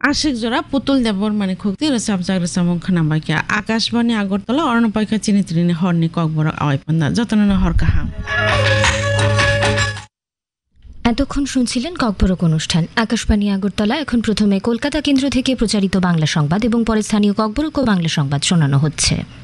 আশিক জোড়া পুতুল দেবর মানে খুক্তি রসাব জাগ্র সামং খানাবাইকা আকাশবাণী আগরতলা অর্ণপাইকা চিনি তিরিনি হরনি ককবর আওয়াইপান্না যতন হর কাহাম। এতক্ষণ শুনছিলেন ককবরক অনুষ্ঠান আকাশবাণী আগরতলা। এখন প্রথমে কলকাতা কেন্দ্র থেকে প্রচারিত বাংলা সংবাদ এবং পরে স্থানীয় ককবরক ও বাংলা সংবাদ শোনানো হচ্ছে।